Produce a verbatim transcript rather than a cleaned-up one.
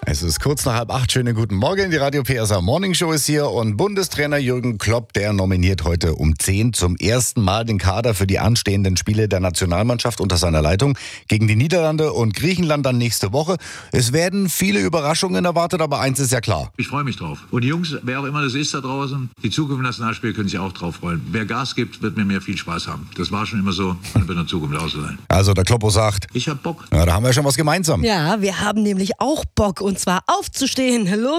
Es ist kurz nach halb acht. Schönen guten Morgen. Die Radio P S A Morning Show ist hier und Bundestrainer Jürgen Klopp, der nominiert heute um zehn zum ersten Mal den Kader für die anstehenden Spiele der Nationalmannschaft unter seiner Leitung gegen die Niederlande und Griechenland dann nächste Woche. Es werden viele Überraschungen erwartet, aber eins ist ja klar. Ich freue mich drauf. Und die Jungs, wer auch immer das ist da draußen, die Zukunft Nationalspiele können sich auch drauf freuen. Wer Gas gibt, wird mit mir viel Spaß haben. Das war schon immer so und wird in der Zukunft auch so sein. Also der Kloppo sagt, Ich hab Bock. ja, da haben wir schon was gemeinsam. Ja, wir haben nämlich auch Bock, und zwar aufzustehen. Los